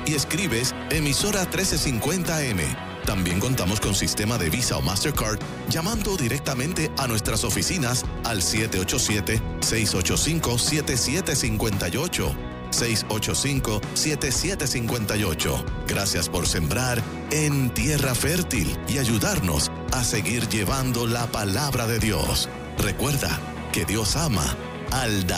y escribes emisora 1350M. También contamos con sistema de Visa o Mastercard llamando directamente a nuestras oficinas al 787-685-7758. 685-7758. Gracias por sembrar en tierra fértil y ayudarnos a seguir llevando la palabra de Dios. Recuerda que Dios ama al dador.